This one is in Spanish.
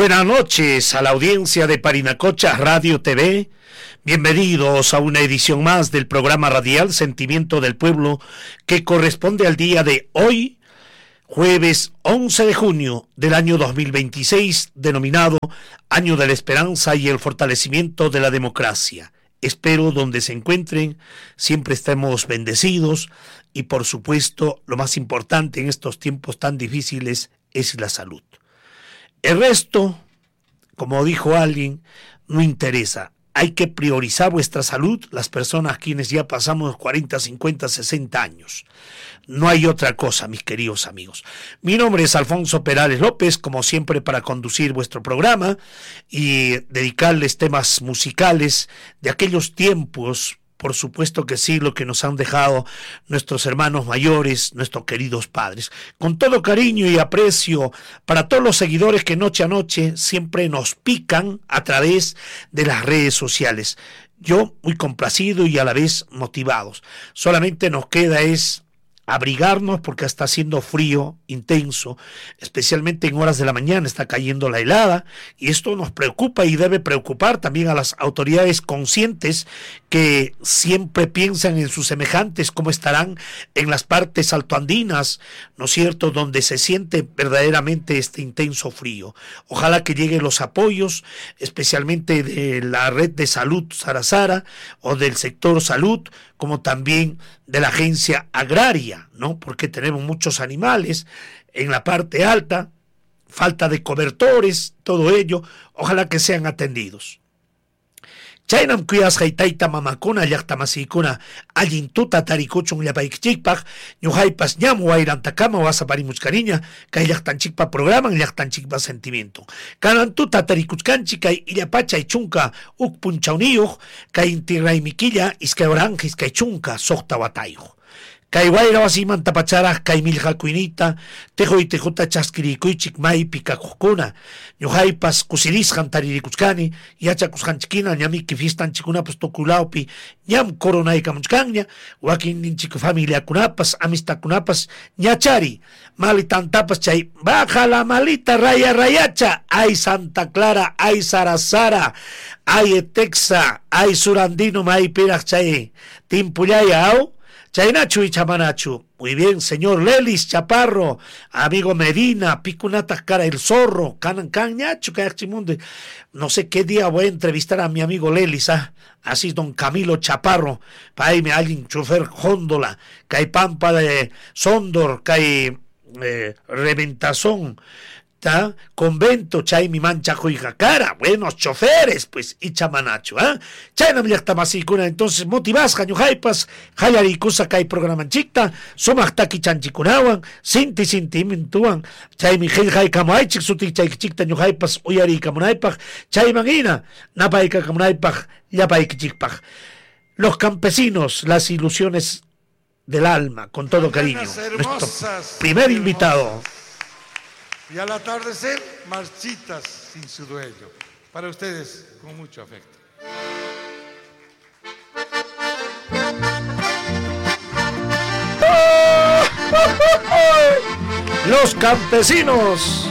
Buenas noches a la audiencia de Parinacocha Radio TV. Bienvenidos a una edición más del programa radial Sentimiento del Pueblo, que corresponde al día de hoy, jueves 11 de junio del año 2026, denominado Año de la Esperanza y el Fortalecimiento de la Democracia. Espero donde se encuentren siempre estemos bendecidos y, por supuesto, lo más importante en estos tiempos tan difíciles es la salud. El resto, como dijo alguien, no interesa. Hay que priorizar vuestra salud, las personas quienes ya pasamos 40, 50, 60 años. No hay otra cosa, mis queridos amigos. Mi nombre es Alfonso Perales López, como siempre, para conducir vuestro programa y dedicarles temas musicales de aquellos tiempos. Por supuesto que sí, lo que nos han dejado nuestros hermanos mayores, nuestros queridos padres. Con todo cariño y aprecio para todos los seguidores que noche a noche siempre nos pican a través de las redes sociales. Yo muy complacido y a la vez motivados. Solamente nos queda es abrigarnos porque está haciendo frío intenso, especialmente en horas de la mañana está cayendo la helada y esto nos preocupa y debe preocupar también a las autoridades conscientes que siempre piensan en sus semejantes, cómo estarán en las partes altoandinas, ¿no es cierto?, donde se siente verdaderamente este intenso frío. Ojalá que lleguen los apoyos, especialmente de la red de salud Sarasara o del sector salud, como también de la agencia agraria, ¿no? Porque tenemos muchos animales en la parte alta, falta de cobertores, todo ello, ojalá que sean atendidos. Chaynam kuyas haytayta mamakuna llaqtamasykuna allin tuta tarikuchun llapaykchikpaq ñuqaypas ñam wayrantakama wasaparimuchkaniña kay llaqtanchikpa programan llaqtanchikpa sentimiento. Kanan tuta tarikuchkanchik kay illapachay chunka uk punchawniyuq kay inti raymikilla iskay oranjis kay chunka soqta watayuq. Kay wayra wasimanta pacharaq kay millqakuynita tejoy tejuta chaskirikuychik maypi kakuqkuna ñuqaypas kusirisqan taririkuchkani yachakusqanchikina ñamiki fistanchikunapas tukulawpi ñam coronaykamuchkanña wakinninchik familiakunapas amistakunapas ñachari malitantapas chay baja la malita raya rayacha ay Santa Clara ay Sarasara ay Etexa ay Surandino maypiraq chay timpuyaya aw Chaynachu y Chamanachu. Muy bien, señor Lelis Chaparro, amigo Medina, Picunatas Cara el Zorro, Cañachu, Cayachimundo. No sé qué día voy a entrevistar a mi amigo Lelis, así don Camilo Chaparro, para irme alguien, chofer Jóndola, que hay Pampa de Sondor, que hay Reventazón, ¿ta? Convento, chay mi mancha cara, buenos choferes, pues, y Chamanacho, Chayna millaktamasikuna, entonces motivas, jañujaipas, jayarikusa kay programanchikta, somaktaki chanchikunawan, sinti mintuan, chay mi jay kamuaychik sutik chay chikta ñujaipas uyari kamunaipaj, chay mangina, napaika kamunaipaj, yapaikichikpaj. Los campesinos, las ilusiones del alma, con todo cariño. Nuestro primer invitado. Y al atardecer, marchitas sin su dueño. Para ustedes, con mucho afecto. Los campesinos.